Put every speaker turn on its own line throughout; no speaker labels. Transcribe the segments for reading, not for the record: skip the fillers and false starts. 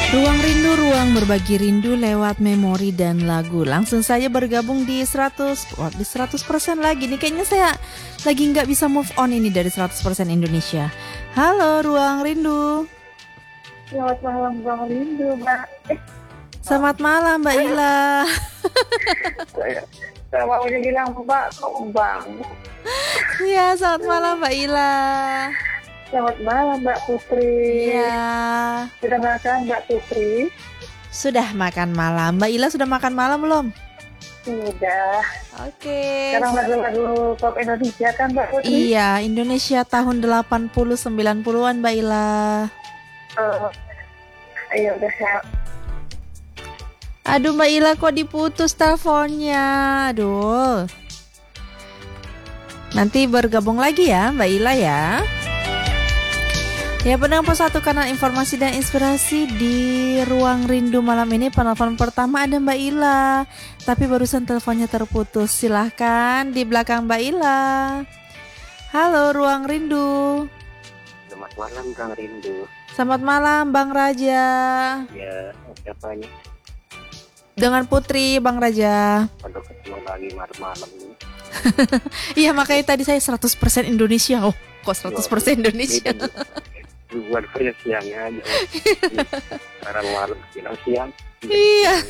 Ruang Rindu, ruang berbagi rindu lewat memori dan lagu. Langsung saja bergabung di 100% lagi nih. Kayaknya saya lagi nggak bisa move on ini dari 100% Indonesia. Halo Ruang Rindu.
Selamat malam Bang Rindu, Mbak.
Selamat malam Mbak Ila.
Saya maunya bilang Mbak, kok Bang.
Iya, selamat malam Mbak Ila.
Selamat malam Mbak Putri.
Iya.
Sudah makan Mbak Putri?
Sudah makan malam. Mbak Ila sudah makan malam belum?
Sudah.
Oke.
Sekarang lagu-lagu pop Indonesia kan Mbak Putri?
Iya, Indonesia tahun 80 90-an Mbak Ila.
Ayo udah siap.
Aduh Mbak Ila kok diputus teleponnya. Aduh. Nanti bergabung lagi ya Mbak Ila ya. Ya, pendengar satu kanal informasi dan inspirasi di Ruang Rindu malam ini. Penelpon pertama ada Mbak Ila, tapi barusan teleponnya terputus. Silahkan di belakang Mbak Ila. Halo Ruang Rindu.
Selamat malam Kang Rindu.
Selamat malam Bang Raja.
Ya, siapa nih?
Dengan Putri Bang Raja.
Pada ketemu lagi malam-malam ini.
Iya, makanya tadi saya 100% Indonesia. Oh, kok 100% Indonesia?
Buat saya siangnya aja. Sekarang malam bilang siang.
Iya.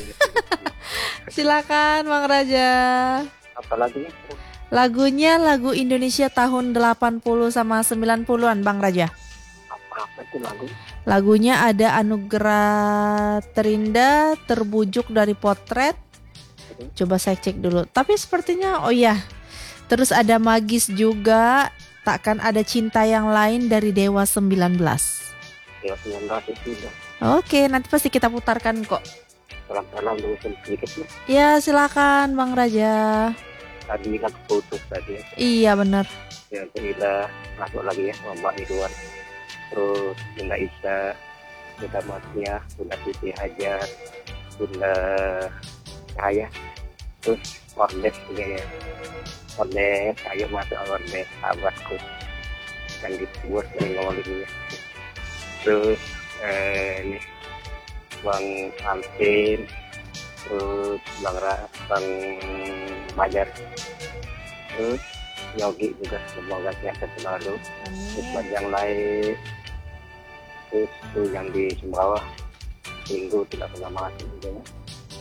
Silakan Bang Raja.
Apalagi
Lagunya lagu Indonesia tahun 80 sama 90-an Bang Raja.
apa itu lagu?
Lagunya ada Anugerah Terindah, Terbujuk dari Potret. Coba saya cek dulu. Tapi sepertinya oh ya. Terus ada Magis juga, Takkan Ada Cinta Yang Lain dari Dewa 19.
Ya, 19 itu sudah.
Oke, nanti pasti kita putarkan kok.
Salam-salam dulu sedikit.
Ya, silakan Bang Raja.
Tadi kan putus tadi.
Iya benar.
Ya, Alhamdulillah masuk lagi ya, Mbak Ridwan. Terus Bunda Isa, Bunda Masnya, Bunda Siti Hajar, Bunda Cahaya. Terus Ordes juga ya. Ordes, ayo masuk Ordes, sahabatku. Dan dibuat dari ngomonginnya. Terus ini Bang Alvin, terus Bang Bajar, terus Yogi juga semoga sehat selalu. Terus buat yang lain, terus tuh yang di Sumbawa Minggu tidak pernah mati juga ya.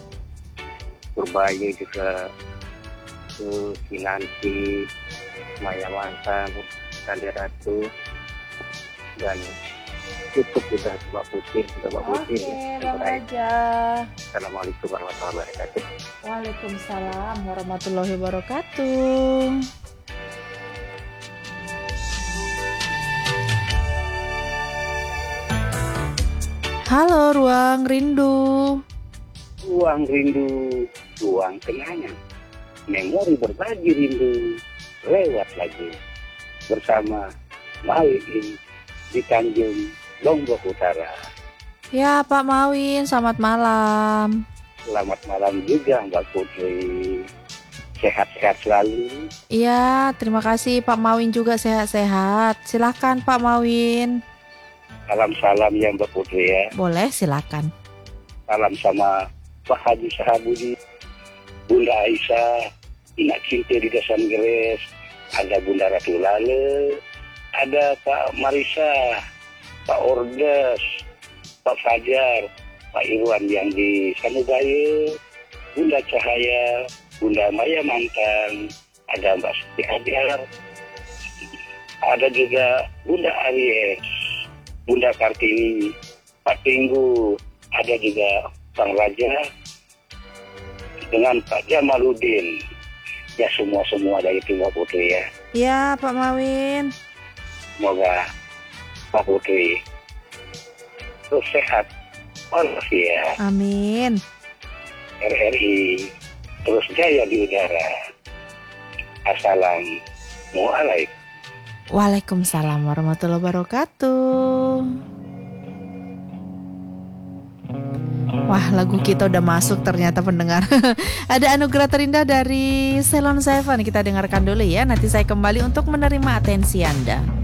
Purbayu juga, terus Kinanti, Maya Mantan, Kali Ratu, dan cukup sudah Mbak Putih.
Oke, Bang Raja.
Assalamualaikum warahmatullahi wabarakatuh.
Waalaikumsalam warahmatullahi wabarakatuh. Halo Ruang Rindu.
Ruang Rindu, ruang kenangan, memori berbagi rindu, lewat lagi bersama Mawin di Tanjung Lombok Utara.
Ya Pak Mawin, selamat malam.
Selamat malam juga Mbak Putri. Sehat-sehat selalu.
Iya, terima kasih Pak Mawin juga sehat-sehat. Silakan Pak Mawin.
Salam-salam ya Mbak Putri ya.
Boleh, silakan.
Salam sama Pak Haji Sahabudi, Bunda Aisyah, Inak Cinta di Desan Geres, ada Bunda Ratu Lale, ada Pak Marisa, Pak Ordes, Pak Fajar, Pak Irwan yang di Sanubaya, Bunda Cahaya, Bunda Maya Mantan, ada Mbak Siti Hajar, ada juga Bunda Aries, Bunda Kartini, Pak Tinggu, ada juga Bang Raja, dengan Pak Jamaludin. Ya semua dari itu Mbak Putri ya.
Ya Pak Mawin.
Semoga Pak Putri terus sehat walafiat.
Amin.
RRI terus jaya di udara. Assalamualaikum.
Waalaikumsalam warahmatullahi wabarakatuh. Wah, lagu kita udah masuk ternyata pendengar. Ada Anugerah Terindah dari Ceylon Seven. Kita dengarkan dulu ya. Nanti saya kembali untuk menerima atensi Anda.